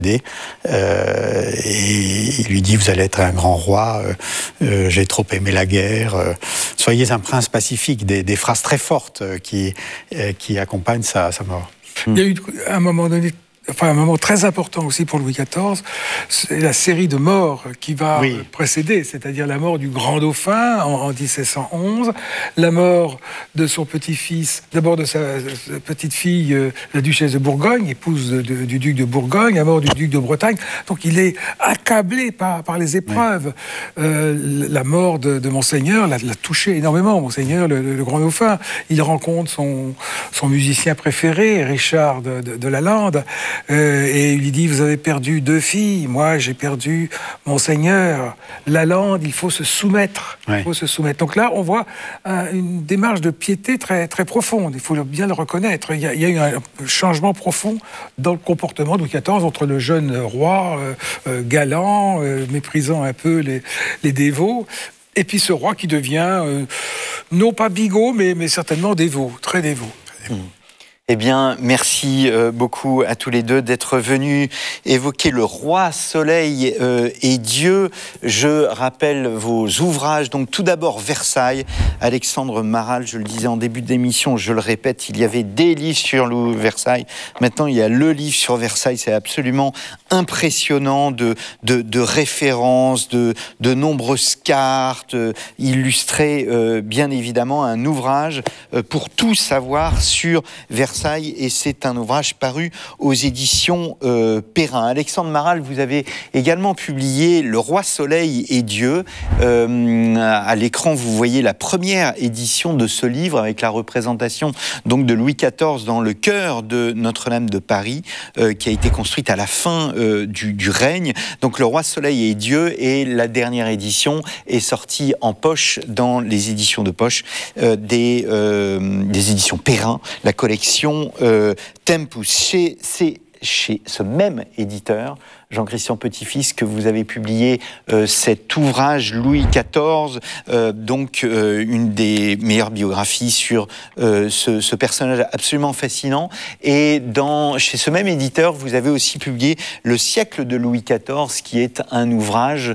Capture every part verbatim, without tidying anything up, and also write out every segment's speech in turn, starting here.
Euh, et il lui dit, vous allez être un grand roi, euh, euh, j'ai trop aimé la guerre, euh, soyez un prince pacifique, des, des phrases très fortes euh, qui, euh, qui accompagnent sa, sa mort. Il y a eu à un moment donné, enfin un moment très important aussi pour Louis quatorze, c'est la série de morts qui va oui. précéder, c'est-à-dire la mort du grand dauphin en, en dix-sept cent onze, la mort de son petit-fils, d'abord de sa, sa petite-fille, euh, la duchesse de Bourgogne, épouse de, de, du duc de Bourgogne, la mort du duc de Bretagne. Donc il est accablé par, par les épreuves. Oui. Euh, la mort de, de Monseigneur l'a, l'a touché énormément, Monseigneur, le, le, le grand dauphin. Il rencontre son, son musicien préféré, Richard de, de, de Lalande, Euh, et il lui dit, vous avez perdu deux filles, moi j'ai perdu Monseigneur. Lalande, il faut se soumettre. Ouais. Il faut se soumettre. Donc là, on voit un, une démarche de piété très, très profonde, il faut bien le reconnaître. Il y a, il y a eu un changement profond dans le comportement de Louis quatorze entre le jeune roi, euh, euh, galant, euh, méprisant un peu les, les dévots, et puis ce roi qui devient, euh, non pas bigot, mais, mais certainement dévot, très dévot. Mmh. Eh bien, merci euh, beaucoup à tous les deux d'être venus évoquer le roi Soleil euh, et Dieu. Je rappelle vos ouvrages. Donc, tout d'abord, Versailles. Alexandre Maral, je le disais en début d'émission, je le répète, il y avait des livres sur le Versailles. Maintenant, il y a le livre sur Versailles. C'est absolument impressionnant de, de, de références, de, de nombreuses cartes, euh, illustrées, euh, bien évidemment, un ouvrage euh, pour tout savoir sur Versailles. Et c'est un ouvrage paru aux éditions euh, Perrin. Alexandre Maral, vous avez également publié Le Roi Soleil et Dieu. Euh, à l'écran, vous voyez la première édition de ce livre avec la représentation donc de Louis quatorze dans le cœur de Notre-Dame de Paris, euh, qui a été construite à la fin euh, du, du règne. Donc Le Roi Soleil et Dieu, et la dernière édition est sortie en poche dans les éditions de poche euh, des, euh, des éditions Perrin, la collection Euh, Tempus, chez, c'est chez ce même éditeur, Jean-Christian Petit-Fils, que vous avez publié euh, cet ouvrage Louis quatorze, euh, donc euh, une des meilleures biographies sur euh, ce, ce personnage absolument fascinant. Et dans, chez ce même éditeur, vous avez aussi publié Le siècle de Louis quatorze, qui est un ouvrage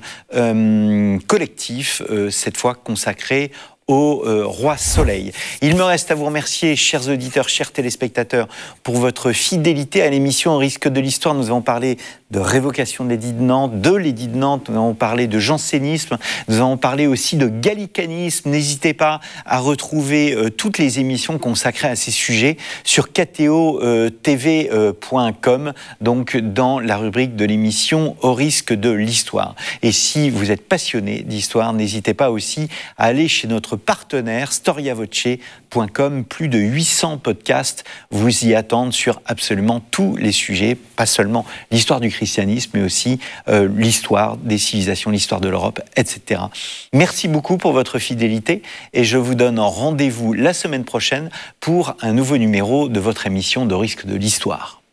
euh, collectif, euh, cette fois consacré au euh, Roi Soleil. Il me reste à vous remercier, chers auditeurs, chers téléspectateurs, pour votre fidélité à l'émission Au risque de l'histoire. Nous avons parlé de révocation de l'édit de Nantes, de l'édit de Nantes, nous avons parlé de jansénisme, nous avons parlé aussi de gallicanisme. N'hésitez pas à retrouver euh, toutes les émissions consacrées à ces sujets sur k t o t v point com, donc dans la rubrique de l'émission Au risque de l'histoire. Et si vous êtes passionné d'histoire, n'hésitez pas aussi à aller chez notre partenaire storia voce point com. Plus de huit cents podcasts vous y attendent sur absolument tous les sujets, pas seulement l'histoire du christianisme, mais aussi euh, l'histoire des civilisations, l'histoire de l'Europe, et cetera. Merci beaucoup pour votre fidélité et je vous donne rendez-vous la semaine prochaine pour un nouveau numéro de votre émission de risque de l'histoire.